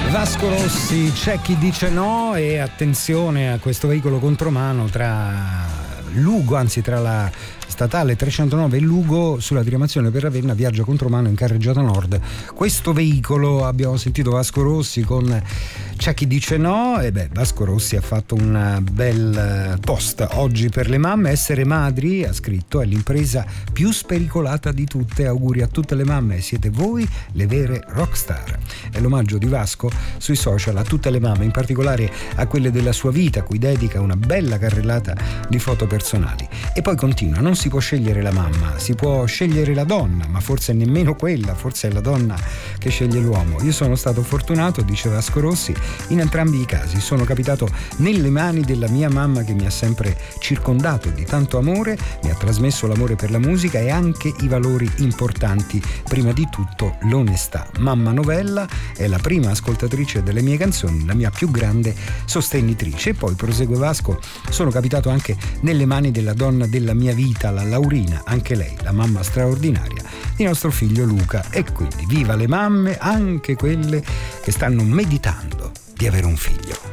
Vasco Rossi, c'è chi dice no, e attenzione a questo veicolo contromano tra Lugo, anzi tra la statale 309 e Lugo sulla diramazione per Ravenna, viaggio contromano in carreggiata nord. Questo veicolo, abbiamo sentito Vasco Rossi con C'è chi dice no, e Vasco Rossi ha fatto un bel post oggi per le mamme. Essere madri, ha scritto, è l'impresa più spericolata di tutte. Auguri a tutte le mamme, siete voi le vere rockstar. È l'omaggio di Vasco sui social a tutte le mamme, in particolare a quelle della sua vita, cui dedica una bella carrellata di foto personali. E poi continua: non si può scegliere la mamma, si può scegliere la donna, ma forse nemmeno quella, forse è la donna che sceglie l'uomo. Io sono stato fortunato, dice Vasco Rossi, in entrambi i casi. Sono capitato nelle mani della mia mamma, che mi ha sempre circondato di tanto amore, mi ha trasmesso l'amore per la musica e anche i valori importanti, prima di tutto l'onestà. Mamma Novella è la prima ascoltatrice delle mie canzoni, la mia più grande sostenitrice. E poi prosegue Vasco: sono capitato anche nelle mani della donna della mia vita, la Laurina, anche lei la mamma straordinaria di nostro figlio Luca. E quindi viva le mamme, anche quelle che stanno meditando di avere un figlio.